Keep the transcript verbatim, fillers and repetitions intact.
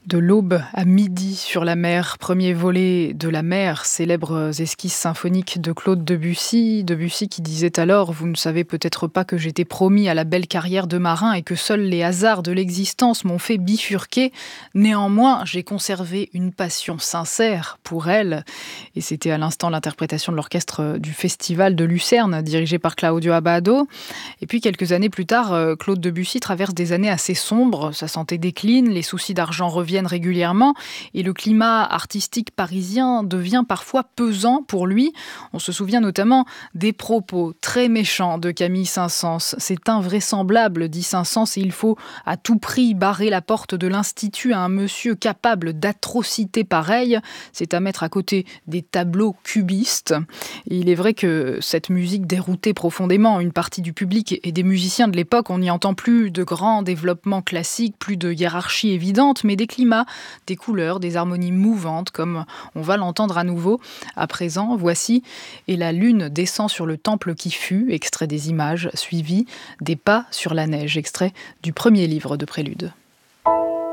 De l'aube à midi sur la mer, premier volet de La Mer, célèbres esquisses symphoniques de Claude Debussy. Debussy qui disait alors « Vous ne savez peut-être pas que j'étais promis à la belle carrière de marin et que seuls les hasards de l'existence m'ont fait bifurquer. Néanmoins, j'ai conservé une passion sincère pour elle. » Et c'était à l'instant l'interprétation de l'orchestre du Festival de Lucerne, dirigé par Claudio Abbado. Et puis quelques années plus tard, Claude Debussy traverse des années assez sombres. Sa santé décline, les soucis d'argent reviennent régulièrement et le climat artistique parisien devient parfois pesant pour lui. On se souvient notamment des propos très méchants de Camille Saint-Saëns. C'est invraisemblable, dit Saint-Saëns, et il faut à tout prix barrer la porte de l'Institut à un monsieur capable d'atrocités pareilles. C'est à mettre à côté des tableaux cubistes. Et il est vrai que cette musique déroutait profondément une partie du public et des musiciens de l'époque. On n'y entend plus de grands développements classiques, plus de hiérarchie évidente, mais des climats, des couleurs, des harmonies mouvantes, comme on va l'entendre à nouveau. À présent, voici « Et la lune descend sur le temple qui fut », extrait des images, suivi des pas sur la neige, extrait du premier livre de Prélude.